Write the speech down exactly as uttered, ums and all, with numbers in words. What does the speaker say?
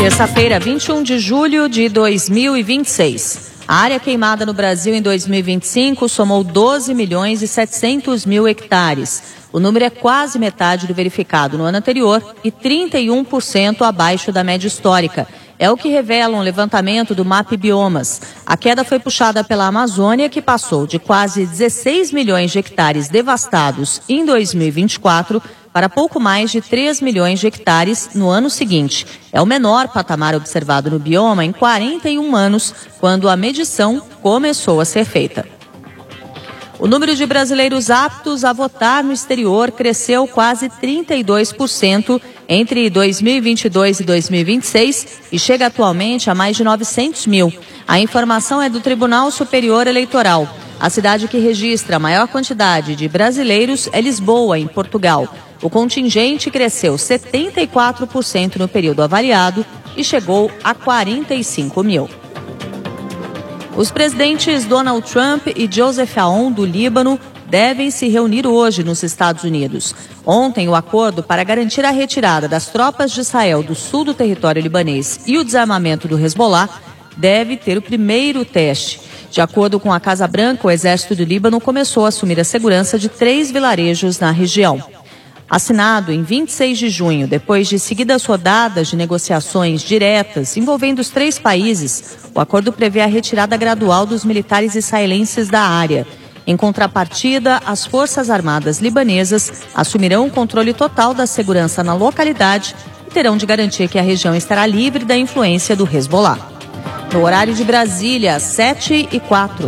Terça-feira, vinte e um de julho de dois mil e vinte e seis. A área queimada no Brasil em dois mil e vinte e cinco somou doze milhões e setecentos mil hectares. O número é quase metade do verificado no ano anterior e trinta e um por cento abaixo da média histórica. É o que revela um levantamento do M A P Biomas. A queda foi puxada pela Amazônia, que passou de quase dezesseis milhões de hectares devastados em dois mil e vinte e quatro para pouco mais de três milhões de hectares no ano seguinte. É o menor patamar observado no bioma em quarenta e um anos, quando a medição começou a ser feita. O número de brasileiros aptos a votar no exterior cresceu quase trinta e dois por cento entre dois mil e vinte e dois e dois mil e vinte e seis e chega atualmente a mais de novecentos mil. A informação é do Tribunal Superior Eleitoral. A cidade que registra a maior quantidade de brasileiros é Lisboa, em Portugal. O contingente cresceu setenta e quatro por cento no período avaliado e chegou a quarenta e cinco mil. Os presidentes Donald Trump e Joseph Aoun, do Líbano, devem se reunir hoje nos Estados Unidos. Ontem, o acordo para garantir a retirada das tropas de Israel do sul do território libanês e o desarmamento do Hezbollah deve ter o primeiro teste. De acordo com a Casa Branca, o exército do Líbano começou a assumir a segurança de três vilarejos na região. Assinado em vinte e seis de junho, depois de seguidas rodadas de negociações diretas envolvendo os três países, o acordo prevê a retirada gradual dos militares israelenses da área. Em contrapartida, as Forças Armadas libanesas assumirão o controle total da segurança na localidade e terão de garantir que a região estará livre da influência do Hezbollah. No horário de Brasília, sete e quatro.